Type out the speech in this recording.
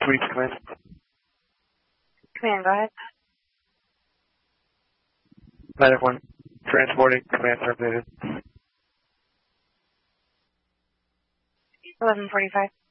Suites, command. Command, go ahead. Medic 1, transporting, command terminated. 11:45.